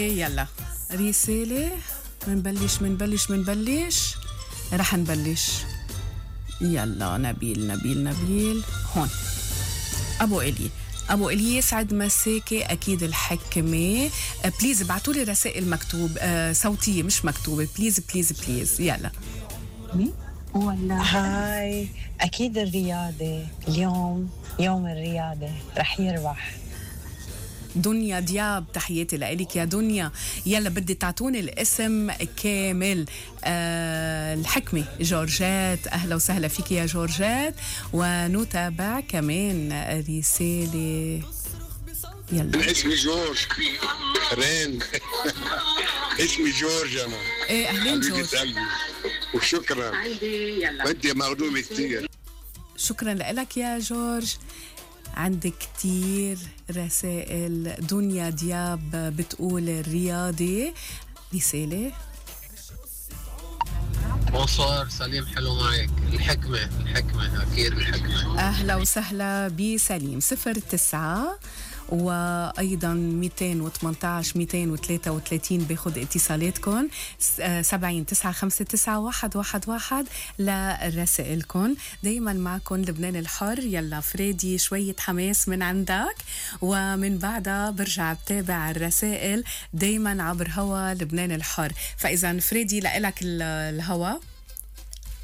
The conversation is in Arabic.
يلا رسالة. منبلش رح نبلش. يلا نبيل هون. أبو إلي يسعد مساكي. أكيد الحكمة. بليز ابعتولي رسائل مكتوب صوتية مش مكتوبة. بليز يلا. ولا هاي أكيد الرياضة. اليوم يوم الرياضة رح يربح. دنيا دياب تحياتي لإلك يا دنيا. يلا بدي تعطوني الاسم كامل. الحكمة جورجات. أهلا وسهلا فيك يا جورجات. ونتابع كمان رسالة. يلا اسمي جورج رين. اسمي جورج أنا. إيه أهلين جورج. وشكرا. بدي مخدوم كتير. شكرا لك يا جورج. عندك كتير رسائل. دنيا دياب بتقول الرياضي. رسالة. بونسوار سليم حلو معك. الحكمة أكيد الحكمة. أهلا وسهلا بسليم. 09 وأيضا 218 233 باخد اتصالاتكم. 70 959 111 لرسائلكم. دايما معكم لبنان الحر. يلا فريدي شوية حماس من عندك ومن بعدها برجع بتابع الرسائل دايما عبر هوا لبنان الحر. فإذا فريدي لإلك الهوا.